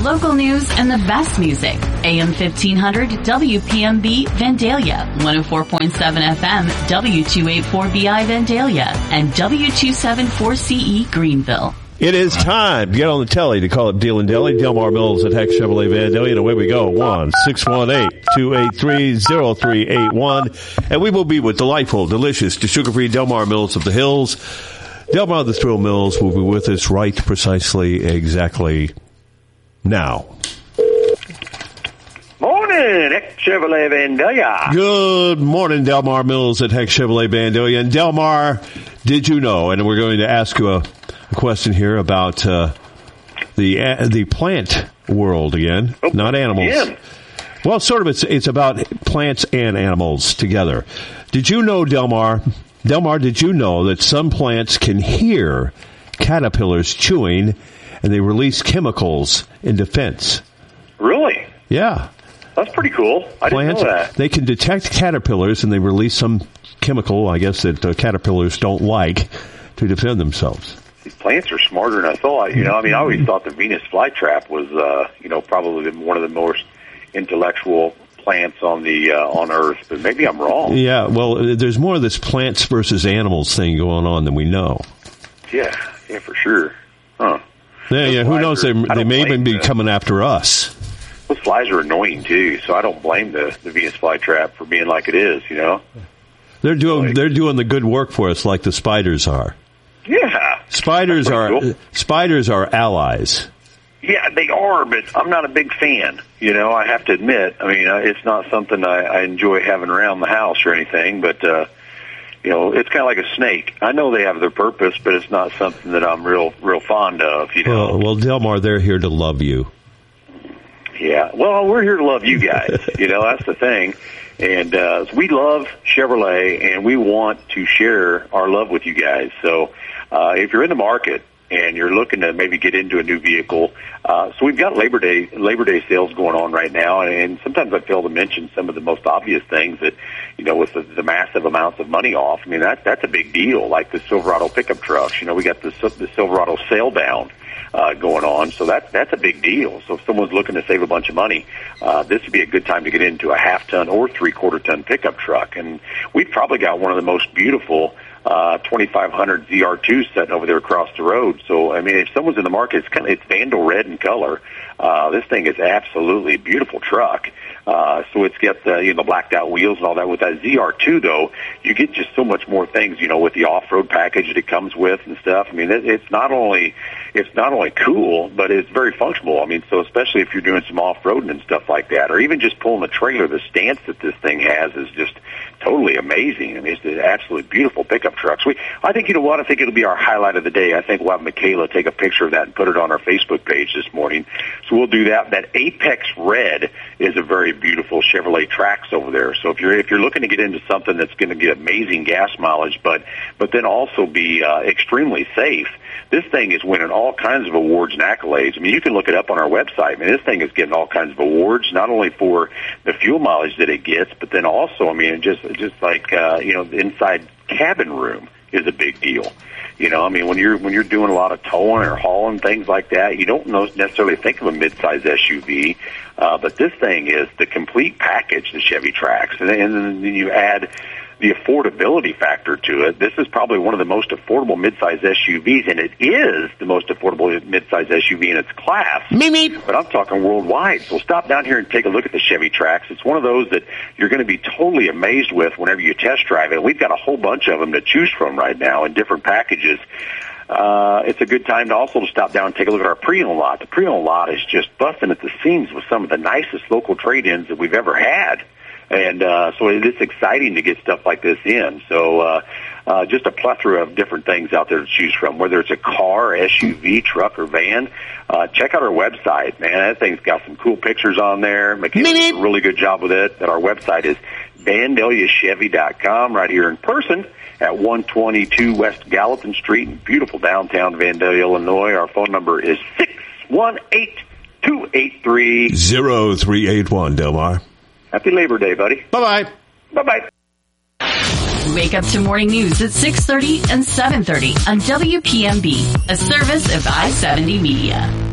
local news and the best music. AM 1500 WPMB Vandalia, 104.7 FM W284BI Vandalia, and W274CE Greenville. It is time to get on the telly to call up Deal and Deli. Delmar Mills at Heck Chevrolet Vandalia. And away we go. 1-618-283-0381. And we will be with delightful, delicious, sugar-free Delmar Mills of the Hills. Delmar the Thrill Mills will be with us right precisely exactly now. Morning, Heck Chevrolet Vandalia. Good morning, Delmar Mills at Heck Chevrolet Vandalia. And Delmar, did you know, and we're going to ask you a question here about the plant world again, not animals. Yeah. Well, sort of. It's about plants and animals together. Did you know, Delmar, did you know that some plants can hear caterpillars chewing and they release chemicals in defense? Really? Yeah. That's pretty cool. I didn't know that. They can detect caterpillars and they release some chemical, I guess, that caterpillars don't like to defend themselves. These plants are smarter than I thought. I always thought the Venus flytrap was, probably one of the most intellectual plants on Earth, but maybe I'm wrong. Yeah, well, there's more of this plants versus animals thing going on than we know. Yeah, for sure. Huh. Yeah, who knows? They may even be coming after us. Those flies are annoying, too, so I don't blame the Venus flytrap for being like it is, They're doing the good work for us like the spiders are. Yeah. Spiders are allies. Yeah, they are, but I'm not a big fan. I have to admit. It's not something I enjoy having around the house or anything, but, it's kind of like a snake. I know they have their purpose, but it's not something that I'm real fond of, Well, Delmar, they're here to love you. Yeah, well, we're here to love you guys. That's the thing. And we love Chevrolet, and we want to share our love with you guys. So if you're in the market and you're looking to maybe get into a new vehicle, so we've got Labor Day sales going on right now, and sometimes I fail to mention some of the most obvious things that, with the massive amounts of money off. That's a big deal, like the Silverado pickup trucks. We got the Silverado sale down going on, so that's a big deal. So if someone's looking to save a bunch of money, this would be a good time to get into a half-ton or three-quarter-ton pickup truck. And we've probably got one of the most beautiful 2500 ZR2 sitting over there across the road. So, if someone's in the market, it's Vandal red in color. This thing is absolutely a beautiful truck. So it's got the blacked out wheels and all that. With that ZR2 though, you get just so much more things, with the off-road package that it comes with and stuff. It's not only cool, but it's very functional. So especially if you're doing some off-roading and stuff like that, or even just pulling the trailer, the stance that this thing has is just totally amazing. It's an absolutely beautiful pickup truck. So I think, I think it'll be our highlight of the day. I think we'll have Michaela take a picture of that and put it on our Facebook page this morning. So we'll do that. That Apex Red is a very beautiful Chevrolet Trax over there. So if you're looking to get into something that's going to get amazing gas mileage, but then also be extremely safe, this thing is winning all kinds of awards and accolades. You can look it up on our website. This thing is getting all kinds of awards, not only for the fuel mileage that it gets, but then also, just like the inside cabin room is a big deal. When you're doing a lot of towing or hauling, things like that, you don't necessarily think of a mid-size SUV, but this thing is the complete package, the Chevy Trax, and then you add the affordability factor to it. This is probably one of the most affordable mid-size SUVs, and it is the most affordable mid-size SUV in its class. But I'm talking worldwide. So stop down here and take a look at the Chevy Trax. It's one of those that you're going to be totally amazed with whenever you test drive it. We've got a whole bunch of them to choose from right now in different packages. It's a good time to also stop down and take a look at our pre-owned lot. The pre-owned lot is just busting at the seams with some of the nicest local trade-ins that we've ever had. And so it is exciting to get stuff like this in. So just a plethora of different things out there to choose from, whether it's a car, SUV, truck, or van. Check out our website, man. That thing's got some cool pictures on there. Michaela does a really good job with it. And our website is VandaliaChevy.com, right here in person at 122 West Gallatin Street in beautiful downtown Vandalia, Illinois. Our phone number is 618-283-0381, Delmar. Happy Labor Day, buddy. Bye-bye. Bye-bye. Wake up to morning news at 6:30 and 7:30 on WPMB, a service of I-70 Media.